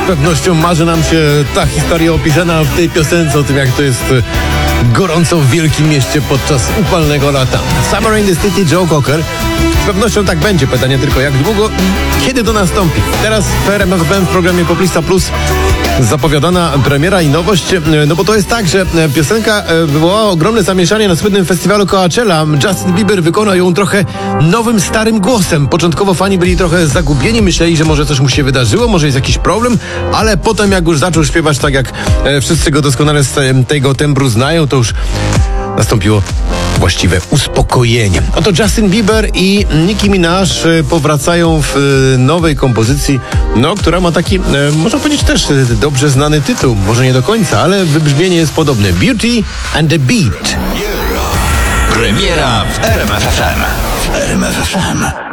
pewnością marzy nam się ta historia opisana w tej piosence o tym, jak to jest gorąco w wielkim mieście podczas upalnego lata. Summer in the City, Joe Cocker. Z pewnością tak będzie. Pytanie tylko jak długo i kiedy to nastąpi. Teraz w RMF FM w programie Poplista Plus zapowiadana premiera i nowość, no bo to jest tak, że piosenka wywołała ogromne zamieszanie na słynnym festiwalu Coachella. Justin Bieber wykona ją trochę nowym, starym głosem. Początkowo fani byli trochę zagubieni, myśleli, że może coś mu się wydarzyło, może jest jakiś problem, ale potem jak już zaczął śpiewać tak, jak wszyscy go doskonale z tego tembru znają, to już nastąpiło właściwe uspokojenie. Oto Justin Bieber i Nicki Minaj powracają w nowej kompozycji, no, która ma taki, można powiedzieć też dobrze znany tytuł. Może nie do końca, ale wybrzmienie jest podobne. Beauty and the Beat. Premiera w RMF FM. W RMF FM.